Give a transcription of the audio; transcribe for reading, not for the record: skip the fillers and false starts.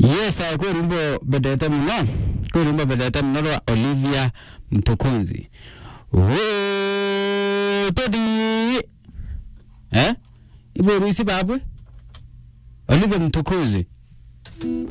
Yes, kwa rumbo bedete mno. Kwa rumbo bedete mno Olivia Mtokonzi. Todi. Ibo ruisi babwe? Olivia Mtokonzi.